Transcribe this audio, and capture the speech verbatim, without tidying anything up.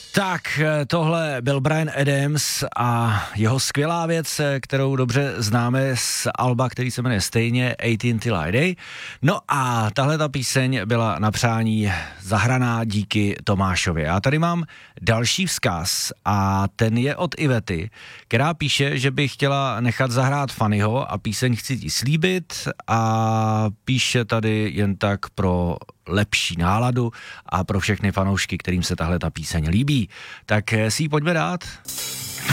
Tak, tohle byl Bryan Adams a jeho skvělá věc, kterou dobře známe z alba, který se jmenuje stejně á té and té Light Day. No a tahle ta píseň byla na přání zahraná díky Tomášovi. A tady mám další vzkaz a ten je od Ivety, která píše, že by chtěla nechat zahrát Fannyho a píseň Chci ti slíbit a píše tady jen tak pro lepší náladu a pro všechny fanoušky, kterým se tahle ta píseň líbí. Tak si ji pojďme dát.